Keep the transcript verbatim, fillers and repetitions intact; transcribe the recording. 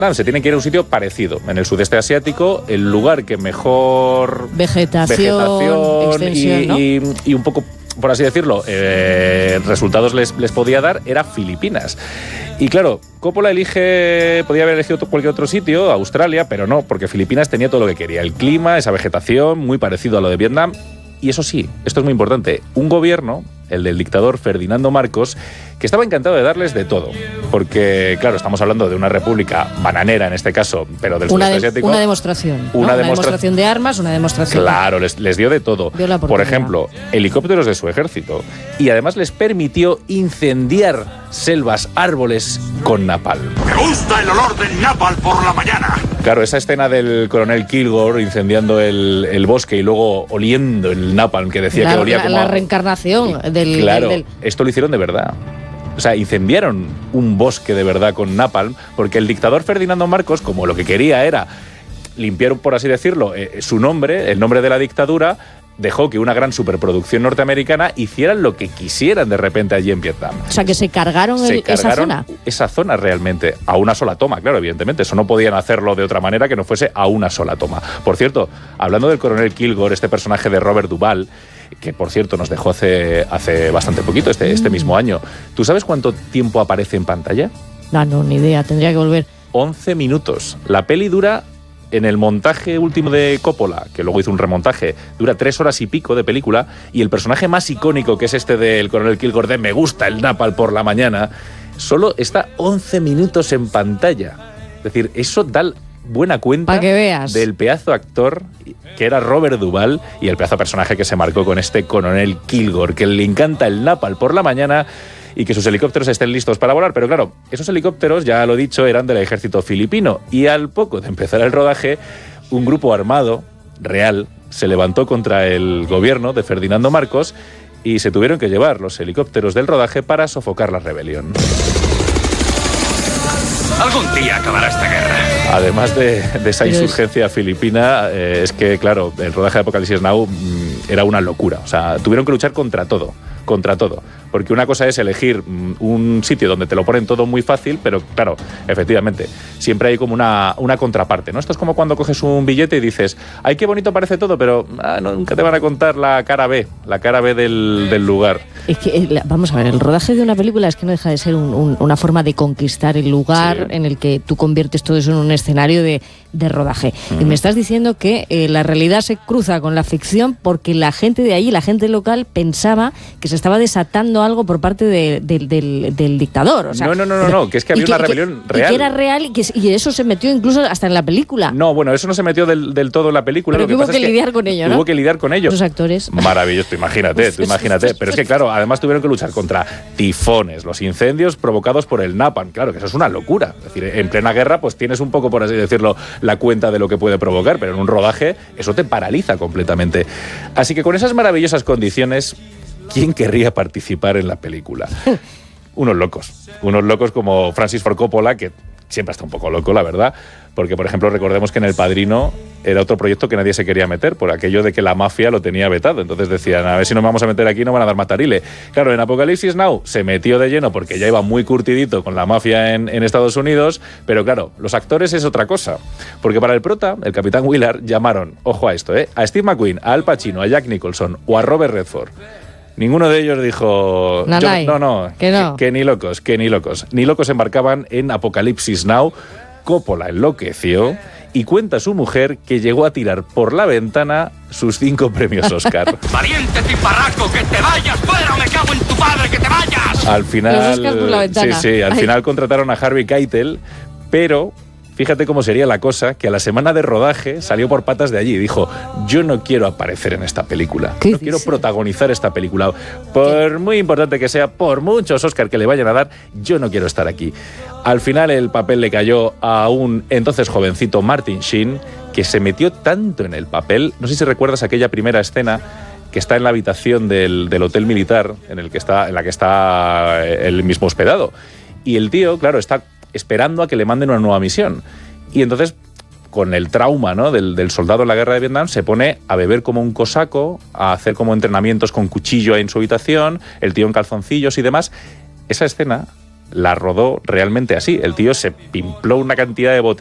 se tienen que ir a un sitio parecido, en el sudeste asiático, el lugar que mejor vegetación, vegetación extensión, y, ¿no? y, y un poco, por así decirlo, eh, resultados les, les podía dar era Filipinas. Y claro, Coppola elige, podía haber elegido cualquier otro sitio, Australia, pero no, porque Filipinas tenía todo lo que quería, el clima, esa vegetación, muy parecido a lo de Vietnam. Y eso sí, esto es muy importante, un gobierno, el del dictador Ferdinando Marcos, que estaba encantado de darles de todo. Porque, claro, estamos hablando de una república bananera en este caso, pero del una sudeste de, asiático. Una demostración. ¿no? Una, una demostra- demostración de armas, una demostración. Claro, les, les dio de todo. Dio la Por oportunidad. ejemplo, helicópteros de su ejército. Y además les permitió incendiar selvas, árboles con napalm. Me gusta el olor del napalm por la mañana. Claro, esa escena del coronel Kilgore incendiando el, el bosque y luego oliendo el napalm que decía la, que olía la, como la a... reencarnación del... Claro, del, del... esto lo hicieron de verdad. O sea, incendiaron un bosque de verdad con napalm, porque el dictador Ferdinando Marcos, como lo que quería era limpiar, por así decirlo, eh, su nombre, el nombre de la dictadura, dejó que una gran superproducción norteamericana hicieran lo que quisieran de repente allí en Vietnam. O sea, que se cargaron, se el, cargaron esa zona. Esa zona realmente, a una sola toma, claro, evidentemente. Eso no podían hacerlo de otra manera que no fuese a una sola toma. Por cierto, hablando del coronel Kilgore, este personaje de Robert Duvall, que por cierto nos dejó hace, hace bastante poquito, este, mm. este mismo año. ¿Tú sabes cuánto tiempo aparece en pantalla? No, no, ni idea, tendría que volver. once minutos. La peli dura, en el montaje último de Coppola, que luego hizo un remontaje, dura tres horas y pico de película, y el personaje más icónico, que es este del coronel Kilgore de "me gusta el napalm por la mañana", solo está once minutos en pantalla. Es decir, eso da buena cuenta que veas. del pedazo actor que era Robert Duvall y el pedazo personaje que se marcó con este coronel Kilgore, que le encanta el napalm por la mañana y que sus helicópteros estén listos para volar. Pero claro, esos helicópteros, ya lo he dicho, eran del ejército filipino, y al poco de empezar el rodaje, un grupo armado real se levantó contra el gobierno de Ferdinando Marcos y se tuvieron que llevar los helicópteros del rodaje para sofocar la rebelión. Algún día acabará esta guerra. Además de, de esa insurgencia filipina, eh, es que, claro, el rodaje de Apocalipsis Now mmm, era una locura. O sea, tuvieron que luchar contra todo, contra todo. Porque una cosa es elegir mmm, un sitio donde te lo ponen todo muy fácil, pero claro, efectivamente, siempre hay como una, una contraparte, ¿no? Esto es como cuando coges un billete y dices, ¡ay, qué bonito parece todo! Pero ah, no, nunca te van a contar la cara B, la cara B del, del lugar. Es que, vamos a ver, el rodaje de una película es que no deja de ser un, un, una forma de conquistar el lugar, sí, en el que tú conviertes todo eso en un escenario de, de rodaje. Uh-huh. Y me estás diciendo que eh, la realidad se cruza con la ficción porque la gente de allí, la gente local, pensaba que se estaba desatando algo por parte de, de, del, del dictador. O sea, no, no, no, no, no, que es que había que, una rebelión que, real. Y que era real y que y eso se metió incluso hasta en la película. No, bueno, eso no se metió del, del todo en la película. Pero Lo que, que hubo pasa que es lidiar que con ello, ¿no? Hubo que lidiar con ello. Los actores. Maravilloso, tú imagínate, tú imagínate. Pero es que, claro, además tuvieron que luchar contra tifones, los incendios provocados por el napalm. Claro, que eso es una locura. Es decir, en plena guerra, pues tienes un poco, por así decirlo, la cuenta de lo que puede provocar, pero en un rodaje eso te paraliza completamente. Así que con esas maravillosas condiciones, ¿quién querría participar en la película? Unos locos. Unos locos como Francis Ford Coppola, que siempre está un poco loco, la verdad, porque, por ejemplo, recordemos que en El Padrino era otro proyecto que nadie se quería meter, por aquello de que la mafia lo tenía vetado. Entonces decían, a ver si nos vamos a meter aquí, no van a dar matarile. Claro, en Apocalipsis Now se metió de lleno porque ya iba muy curtidito con la mafia en, en Estados Unidos, pero claro, los actores es otra cosa. Porque para el prota, el Capitán Willard, llamaron, ojo a esto, ¿eh? a Steve McQueen, a Al Pacino, a Jack Nicholson o a Robert Redford. Ninguno de ellos dijo... No, yo, no, no, no, que no. Que, que ni locos, que ni locos. Ni locos embarcaban en Apocalipsis Now. Coppola enloqueció y cuenta su mujer que llegó a tirar por la ventana sus cinco premios Oscar. ¡Valiente tiparraco, que te vayas fuera! ¡Me cago en tu padre, que te vayas! Al final... Los Oscars por la ventana. Sí, sí, al Ay. final contrataron a Harvey Keitel, pero... Fíjate cómo sería la cosa, que a la semana de rodaje salió por patas de allí y dijo, yo no quiero aparecer en esta película, no quiero protagonizar esta película, por muy importante que sea, por muchos Oscar que le vayan a dar, yo no quiero estar aquí. Al final el papel le cayó a un entonces jovencito Martin Sheen, que se metió tanto en el papel, no sé si recuerdas aquella primera escena que está en la habitación del, del hotel militar en, el que está, en la que está él mismo hospedado, y el tío, claro, está esperando a que le manden una nueva misión. Y entonces, con el trauma, ¿no?, del, del soldado en la guerra de Vietnam, se pone a beber como un cosaco, a hacer como entrenamientos con cuchillo en su habitación, el tío en calzoncillos y demás. Esa escena la rodó realmente así. El tío se pimpló una cantidad de botellas